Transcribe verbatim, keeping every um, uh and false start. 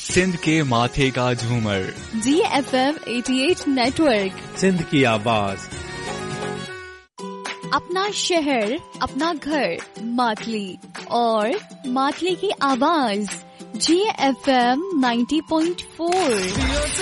सिंध के माथे का झूमर, जी एफ एम अठासी नेटवर्क, सिंध की आवाज। अपना शहर, अपना घर, मातली और मातली की आवाज, जी एफ एम नब्बे पॉइंट चार।